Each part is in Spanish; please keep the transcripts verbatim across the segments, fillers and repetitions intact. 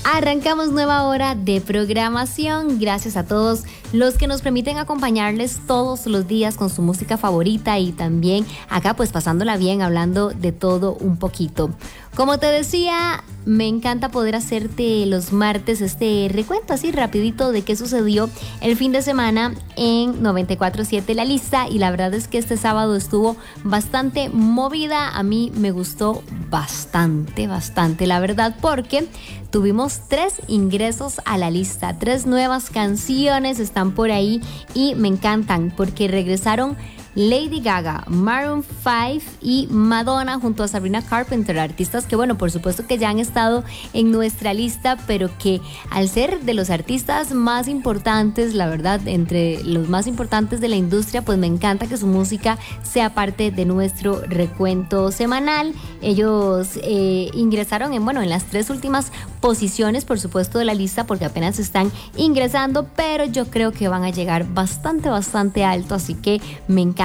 Arrancamos nueva hora de programación. Gracias a todos los que nos permiten acompañarles todos los días con su música favorita y también acá pues pasándola bien, hablando de todo un poquito. Como te decía, me encanta poder hacerte los martes este recuento así rapidito de qué sucedió el fin de semana en noventa y cuatro punto siete La Lista, y la verdad es que este sábado estuvo bastante movida. A mí me gustó bastante, bastante, la verdad, porque tuvimos tres ingresos a la lista, tres nuevas canciones están por ahí y me encantan porque regresaron Lady Gaga, Maroon cinco y Madonna junto a Sabrina Carpenter, artistas que bueno, por supuesto que ya han estado en nuestra lista, pero que al ser de los artistas más importantes, la verdad, entre los más importantes de la industria, pues me encanta que su música sea parte de nuestro recuento semanal. Ellos eh, ingresaron en, bueno, en las tres últimas posiciones, por supuesto, de la lista, porque apenas están ingresando, pero yo creo que van a llegar bastante, bastante alto, así que me encanta.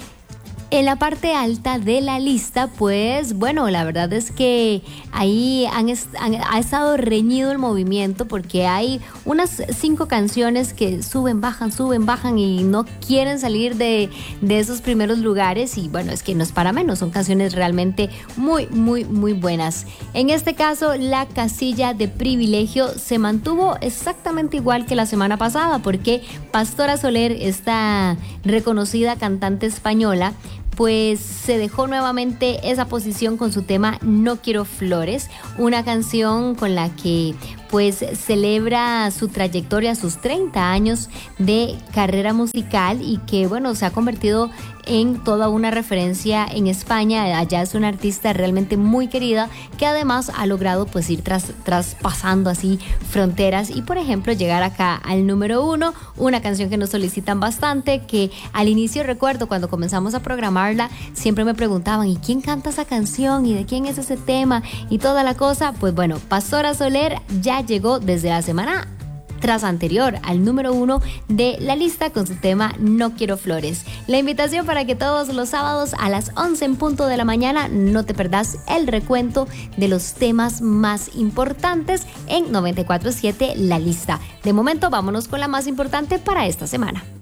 En la parte alta de la lista, pues bueno, la verdad es que ahí han, han, ha estado reñido el movimiento porque hay unas cinco canciones que suben, bajan, suben, bajan y no quieren salir de, de esos primeros lugares, y bueno, es que no es para menos, son canciones realmente muy, muy, muy buenas. En este caso, la casilla de Privilegio se mantuvo exactamente igual que la semana pasada, porque Pastora Soler, esta reconocida cantante española, pues se dejó nuevamente esa posición con su tema No Quiero Flores, una canción con la que pues celebra su trayectoria, sus treinta años de carrera musical, y que bueno, se ha convertido en toda una referencia en España. Allá es una artista realmente muy querida que además ha logrado pues ir tras, traspasando así fronteras y por ejemplo llegar acá al número uno, una canción que nos solicitan bastante, que al inicio recuerdo cuando comenzamos a programarla siempre me preguntaban ¿y quién canta esa canción? ¿Y de quién es ese tema? Y toda la cosa. Pues bueno, Pastora Soler ya llegó desde la semana tras anterior al número uno de la lista con su tema No Quiero Flores. La invitación para que todos los sábados a las once en punto de la mañana no te perdás el recuento de los temas más importantes en noventa y cuatro punto siete La Lista. De momento, vámonos con la más importante para esta semana.